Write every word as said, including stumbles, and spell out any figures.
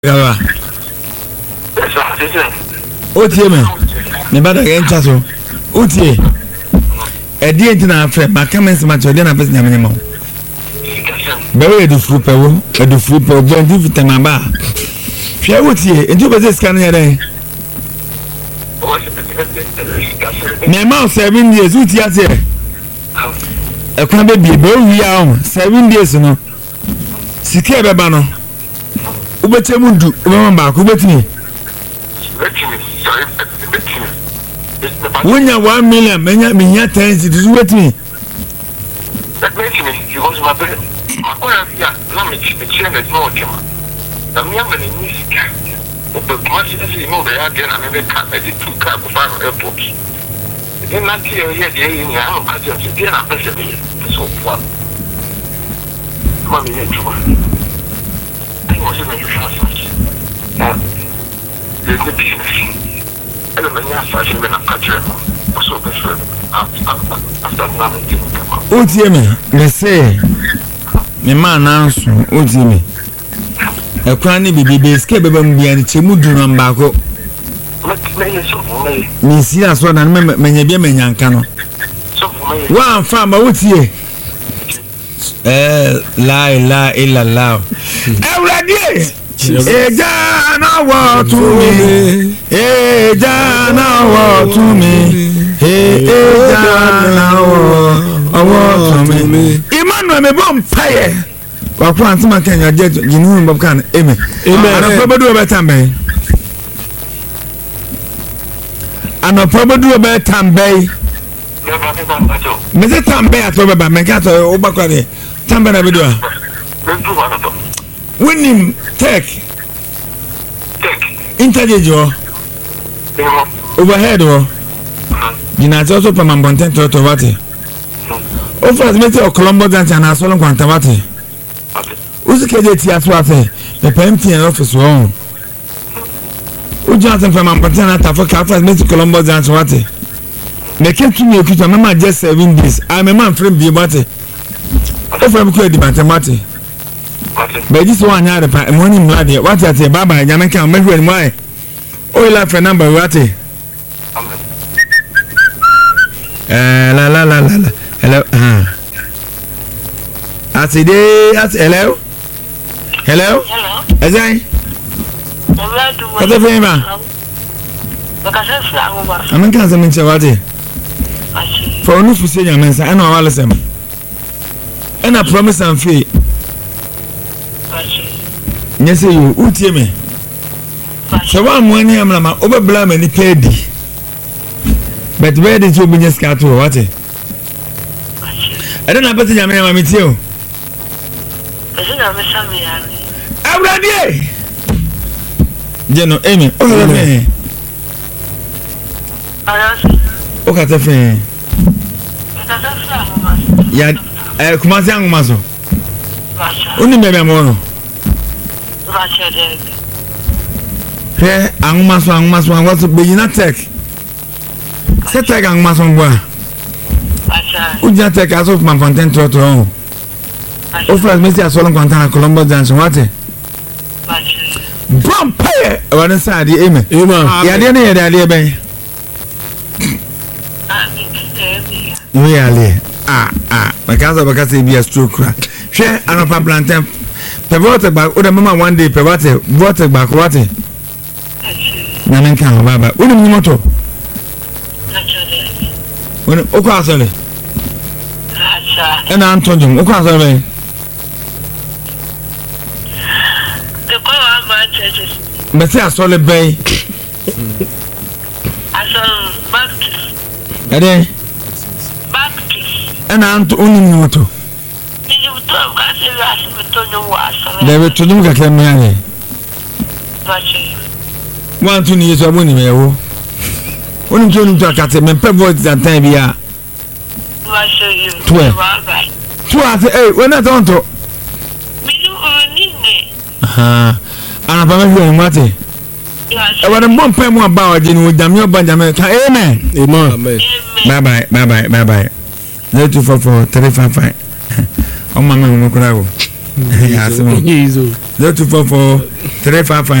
Gawa. Otie me. Me bada ga ncha so. Otie. E di enti na afre ma comments ma chode na person nyame ma. Be we do fru pe wo, e do fru pe obo ndi vitama ba. Hwe otie, enti obo scan ya den. Me ma seven years otie ase. E kwa be bi be wi a o seven days no. Sike be ba no. Ubete mundu ubema ba ku betimi wonya one million menya menya ten cities ubetimi that makes me you want my brother akora ya na me chire na no chema na me amane ni sika obo machi esi no be ya get na me ka e di two car go far airport in na ti ya de ni a o ka ti ti na pese be so kwa mami ne chuma was in the house. Now, there's the business. And the man has been a catcher. So, after nothing. Oh, dear me, let's say, the man answer, oh, dear me. A cranny baby escape from the Chimudu and Bako. Miss Yass, what I remember, many women and cano. One farmer, what's here? Eh, la la illa la. Every eh, Jana wa to me. Eh, Jana wa to me. Eh, Jana wa to me. Emmanuel me bom paye. Wa kwa ntuma Kenya je ginu mbom kan. Amen. Amen. Ana probadu obetambe. Ana probadu obetambe. Mese tambe atoba ba menka to obakwa de tambe na video winning tech tech interjejo overhead o gina to so pam bonten to to wate o first mete o Colombo dance na so kwanta wate usikeje ti aso afa the P M T N office o o jansen pam bonten na ta for ka first mete Colombo dance wate me came to me okuta mama just seven days I me man frame bi bate o frame ko di bate mate but this one ya the morning blood what at baba ya men kan mehu ani mai o la for number what eh la la la la hello ah at day at hello hello hello ezai what the fema bakasa fla mo ba amen kan se men che what for onu fuse nya mensa ana wala sem ana promise and faith nyese you utie me so wa mo ani amla ma obebla ma ni pedi but where did you business cat to what I don't know better nya me ma mi tie o ese na me sabe ya awrade jeno amen o le me o ka te fe ya eh kuma se anguma so oni me be mo no he anguma so anguma so angwa so be yina tech se tech anguma so ngwa acha uja tech aso man fonten to to o flas me se aso lon kwanta Colombo dance wate bom pay e wan sa di amen amen ya de ne ya de ben we ale ah ah because because e be a stroke crack hwe anopa plantain pe vote back o da mama one day pe vote vote back what na men kan baba o ni moto o ni o ko asole acha ena antonjum o ko asole the ko wa ma churches me se asole ben asol back ade back ena anto o ni moto Deve tudum ka kem ya. Bachi. One two years ago ni mewo. Oni tunu to akate me pe voice that time bia. Bachi you. Twelve. Two ase eh we na tonto. Mi nu oni ne. Aha. Ana pa me hwe mate. E wa dem bon pe mu aba oje ni ojame obanja me ka amen. Amen. Bye bye bye bye bye bye. zero two four four three five five. Oh, my man, yasemo zero two four four three five five